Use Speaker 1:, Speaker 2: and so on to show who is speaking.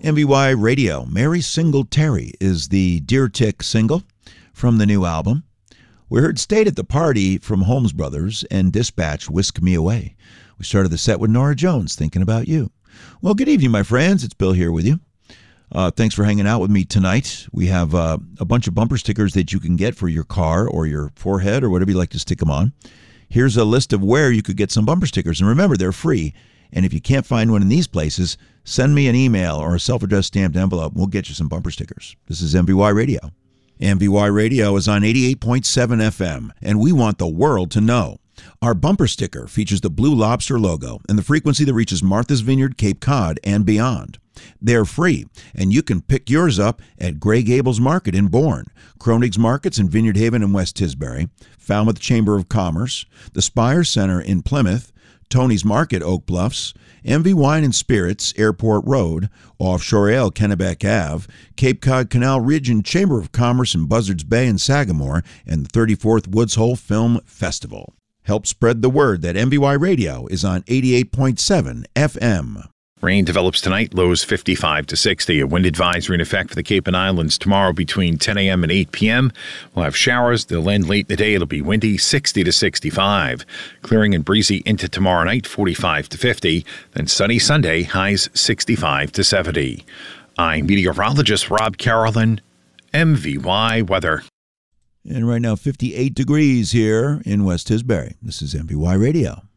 Speaker 1: MVY Radio, Mary Singletary is the Deer Tick single from the new album. We heard Stayed at the Party from Holmes Brothers and Dispatch, Whisk Me Away. We started the set with Norah Jones, Thinking About You. Well, good evening, my friends. It's Bill here with you. Thanks for hanging out with me tonight. We have a bunch of bumper stickers that you can get for your car or your forehead or whatever you like to stick them on. Here's a list of where you could get some bumper stickers. And remember, they're free. And if you can't find one in these places, send me an email or a self-addressed stamped envelope. We'll get you some bumper stickers. This is MVY Radio. MVY Radio is on 88.7 FM, and we want the world to know. Our bumper sticker features the Blue Lobster logo and the frequency that reaches Martha's Vineyard, Cape Cod, and beyond. They're free, and you can pick yours up at Gray Gables Market in Bourne, Kronig's Markets in Vineyard Haven and West Tisbury, Falmouth Chamber of Commerce, the Spire Center in Plymouth, Tony's Market, Oak Bluffs, MV Wine and Spirits, Airport Road, Offshore Ale, Kennebec Ave, Cape Cod Canal Ridge and Chamber of Commerce in Buzzards Bay and Sagamore, and the 34th Woods Hole Film Festival. Help spread the word that MVY Radio is on 88.7 FM.
Speaker 2: Rain develops tonight, lows 55 to 60. A wind advisory in effect for the Cape and Islands tomorrow between 10 a.m. and 8 p.m. We'll have showers. They'll end late in the day. It'll be windy, 60 to 65. Clearing and breezy into tomorrow night, 45 to 50. Then sunny Sunday, highs 65 to 70. I'm meteorologist Rob Carolyn, MVY Weather.
Speaker 1: And right now, 58 degrees here in West Tisbury. This is MVY Radio.